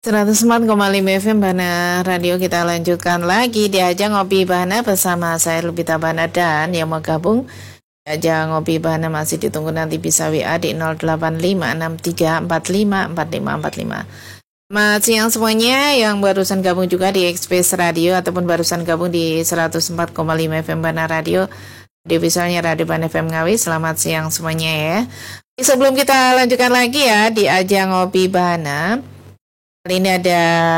104,5 FM Bana Radio. Kita lanjutkan lagi di ajang Ngopi Bana bersama saya Lupita Bana, dan yang mau gabung di ajang Ngopi Bana masih ditunggu, nanti bisa WA di 085634545455. Selamat siang semuanya yang barusan gabung juga di Express Radio ataupun barusan gabung di 104,5 FM Bana Radio, di visualnya Radio Bana FM Ngawi. Selamat siang semuanya ya. Sebelum kita lanjutkan lagi ya di ajang Ngopi Bana, kali ini ada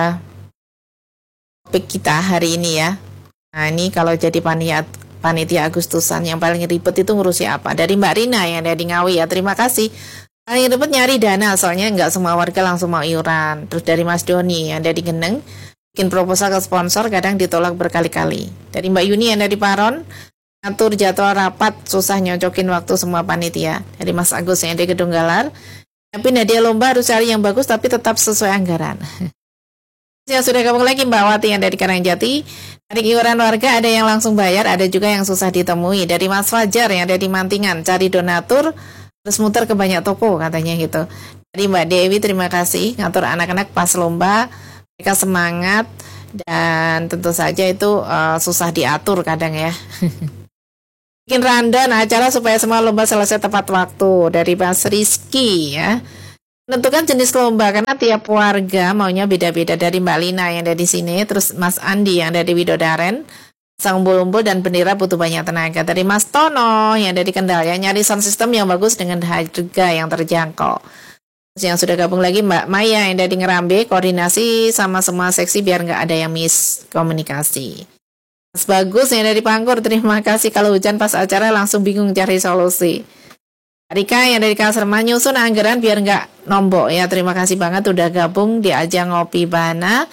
topik kita hari ini ya. Nah, ini kalau jadi panitia Agustusan yang paling ribet itu ngurusi apa? Dari Mbak Rina yang ada di Ngawi ya, terima kasih. Paling ribet nyari dana, soalnya nggak semua warga langsung mau iuran. Terus dari Mas Doni yang ada di Geneng, bikin proposal ke sponsor kadang ditolak berkali-kali. Dari Mbak Yuni yang ada di Paron, ngatur jadwal rapat susah nyocokin waktu semua panitia. Dari Mas Agus yang ada di Gedung Galar, tapi Nadia lomba harus cari yang bagus tapi tetap sesuai anggaran. Yang sudah gabung lagi Mbak Wati yang dari Karangjati. Dari iuran warga ada yang langsung bayar, ada juga yang susah ditemui. Dari Mas Fajar yang ada di Mantingan, cari donatur terus muter ke banyak toko katanya gitu. Dari Mbak Dewi, terima kasih ngatur anak-anak pas lomba, mereka semangat, dan tentu saja itu susah diatur kadang ya. Bikin rundown acara supaya semua lomba selesai tepat waktu. Dari Mas Rizky ya, menentukan jenis lomba karena tiap warga maunya beda-beda. Dari Mbak Lina yang ada di sini, terus Mas Andi yang ada di Widodaren, sang umbul-umbul dan bendera butuh banyak tenaga. Dari Mas Tono yang ada di Kendal ya, nyari sound system yang bagus dengan harga yang terjangkau. Terus yang sudah gabung lagi Mbak Maya yang ada di Ngerambe, koordinasi sama semua seksi biar nggak ada yang miskomunikasi. Mas Bagus yang dari Pangkur, terima kasih. Kalau hujan pas acara langsung bingung cari solusi. Rika yang dari Kasarma, nyusun anggaran biar nggak nombok ya, terima kasih banget udah gabung di ajang Ngopi Bana.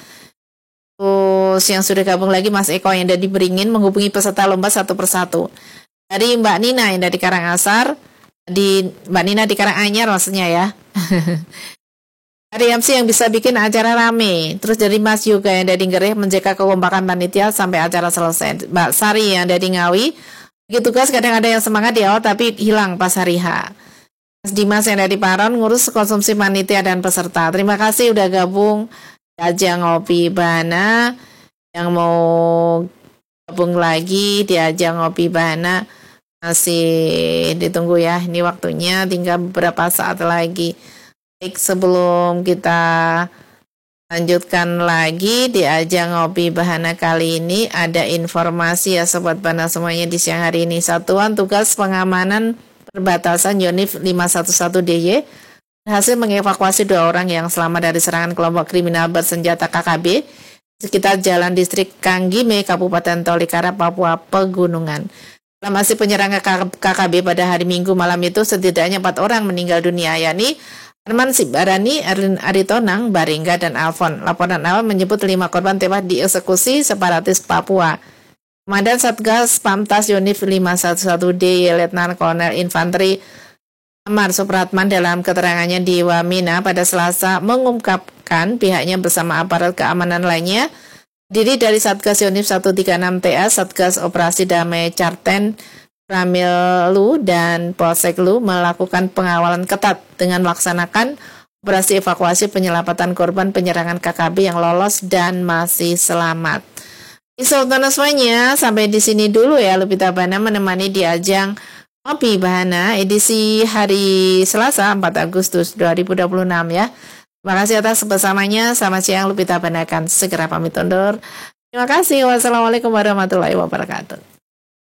Terus yang sudah gabung lagi Mas Eko yang dari Beringin, menghubungi peserta lomba satu persatu. Dari Mbak Nina yang dari Karangasar, Mbak Nina di Karanganyar maksudnya ya. Dari MC yang bisa bikin acara rame. Terus dari Mas Yoga yang dari Gereh, menjaga kekompakan panitia sampai acara selesai. Mbak Sari yang dari Ngawi, begitu tugas kadang ada yang semangat di awal tapi hilang pas hari H. Mas Dimas yang dari Paron, ngurus konsumsi panitia dan peserta. Terima kasih udah gabung di ajang Ngopi Bana. Yang mau gabung lagi di ajang Ngopi Bana masih ditunggu ya. Ini waktunya tinggal beberapa saat lagi. Baik, sebelum kita lanjutkan lagi di ajang Ngopi Bana kali ini, ada informasi ya Sobat Bana semuanya di siang hari ini. Satuan Tugas Pengamanan Perbatasan Yonif 511DY berhasil mengevakuasi 2 orang yang selamat dari serangan kelompok kriminal bersenjata KKB sekitar Jalan Distrik Kanggime, Kabupaten Tolikara, Papua Pegunungan. Dalam aksi penyerangan KKB pada hari Minggu malam itu, setidaknya 4 orang meninggal dunia, yakni Arman Sibarani, Aritonang, Baringga, dan Alfon. Laporan awal menyebut 5 korban tewas dieksekusi separatis Papua. Komandan Satgas Pamtas Yonif 511D, Letnan Kolonel Infanteri Amar Supratman dalam keterangannya di Wamena pada Selasa mengungkapkan pihaknya bersama aparat keamanan lainnya diri dari Satgas Yonif 136TA, Satgas Operasi Damai Carten, Pramillu, dan Polseklu melakukan pengawalan ketat dengan melaksanakan operasi evakuasi penyelamatan korban penyerangan KKB yang lolos dan masih selamat. Sobat semuanya, sampai di sini dulu ya Lupita Bana menemani di ajang Ngopi Bana edisi hari Selasa 4 Agustus 2026 ya. Terima kasih atas bersamanya. Selamat siang, Lupita Bana akan segera pamit undur. Terima kasih. Wassalamualaikum warahmatullahi wabarakatuh.